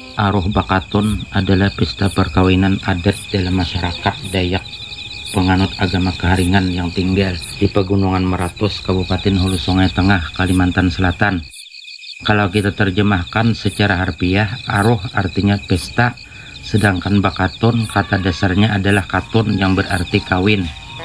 Aruh Bakaton adalah pesta perkawinan adat dalam masyarakat Dayak penganut agama Kaharingan yang tinggal di Pegunungan Meratus, Kabupaten Hulu Sungai Tengah, Kalimantan Selatan. Kalau kita terjemahkan secara harfiah, aruh artinya pesta, sedangkan Bakaton kata dasarnya adalah katun yang berarti kawin.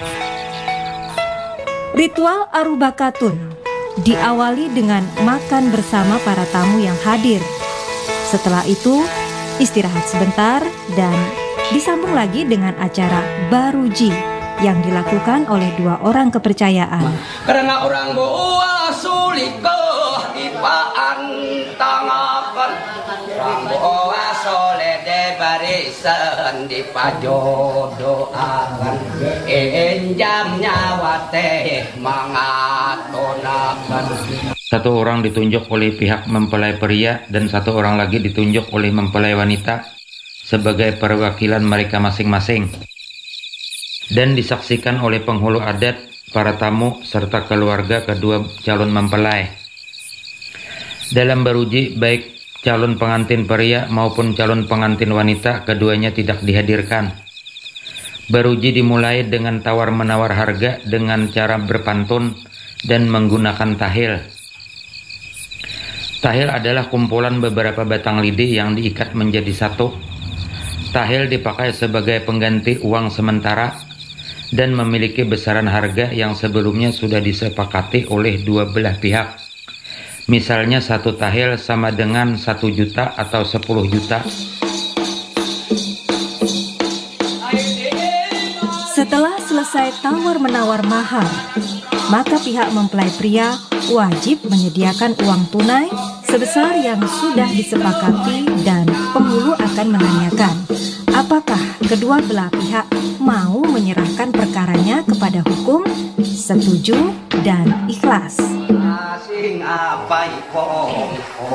Ritual Aruh Bakaton diawali dengan makan bersama para tamu yang hadir. Setelah itu, istirahat sebentar dan disambung lagi dengan acara baruji yang dilakukan oleh dua orang kepercayaan. Karena orang boa sulit ipaan tangakan, orang boa soleh de barisan dipajodoakan, enjam nyawa teh mangatonakan. Satu orang ditunjuk oleh pihak mempelai pria dan satu orang lagi ditunjuk oleh mempelai wanita sebagai perwakilan mereka masing-masing, dan disaksikan oleh penghulu adat, para tamu, serta keluarga kedua calon mempelai. Dalam baruji, baik calon pengantin pria maupun calon pengantin wanita, keduanya tidak dihadirkan. Baruji dimulai dengan tawar-menawar harga dengan cara berpantun dan menggunakan tahil. Tahil adalah kumpulan beberapa batang lidi yang diikat menjadi satu. Tahil dipakai sebagai pengganti uang sementara dan memiliki besaran harga yang sebelumnya sudah disepakati oleh dua belah pihak. Misalnya satu tahil sama dengan 1 juta atau 10 juta. Setelah selesai tawar-menawar mahar, maka pihak mempelai pria wajib menyediakan uang tunai sebesar yang sudah disepakati dan penghulu akan menanyakan apakah kedua belah pihak mau menyerahkan perkaranya kepada hukum, setuju, dan ikhlas. Asing apa ipong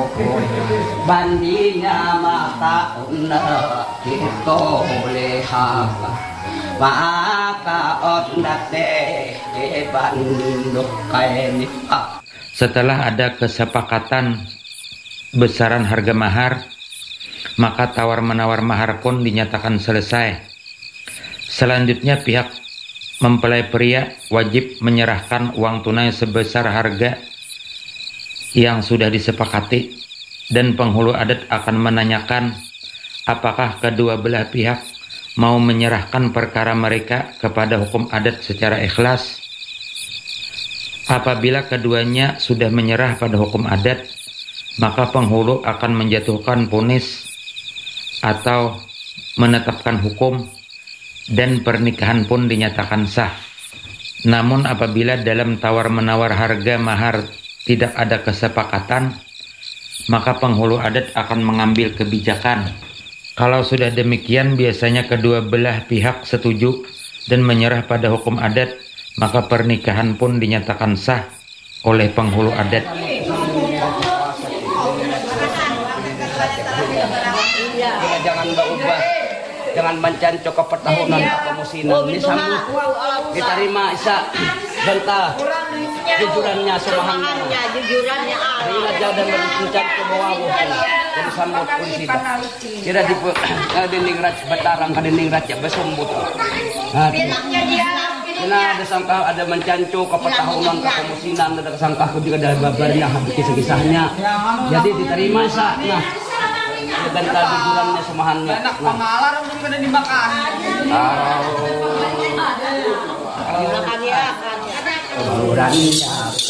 bandinya mata kita lehak maka ondate banduk kaini. Setelah ada kesepakatan besaran harga mahar, maka tawar-menawar mahar pun dinyatakan selesai. Selanjutnya pihak mempelai pria wajib menyerahkan uang tunai sebesar harga yang sudah disepakati, dan penghulu adat akan menanyakan apakah kedua belah pihak mau menyerahkan perkara mereka kepada hukum adat secara ikhlas. Apabila keduanya sudah menyerah pada hukum adat, maka penghulu akan menjatuhkan vonis atau menetapkan hukum dan pernikahan pun dinyatakan sah. Namun apabila dalam tawar-menawar harga mahar tidak ada kesepakatan, maka penghulu adat akan mengambil kebijakan. Kalau sudah demikian, biasanya kedua belah pihak setuju dan menyerah pada hukum adat, maka pernikahan pun dinyatakan sah oleh penghulu adat. Jangan berubah, jangan mencancok ke pertahunan kemusinan. Ini sambut diterima isa bantah jujurannya semahannya jujurannya ingat dan mencancok ke bawah jadi sambut polisi tidak di dinding raj batarang ke dinding raj besumbut. Nah, ada sangka ada mencancok ke pertahunan ke kemusinan, ada sangka juga ada babarnya kisah-kisahnya. Jadi diterima sa. Nah, dan jujurannya semahannya. Enak pengalar belum kena dimakan. Kalau